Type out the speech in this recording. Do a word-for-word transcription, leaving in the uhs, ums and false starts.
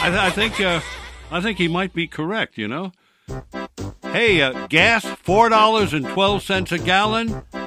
I, I think uh, I think he might be correct, you know. Hey, uh, gas, four dollars and twelve cents a gallon.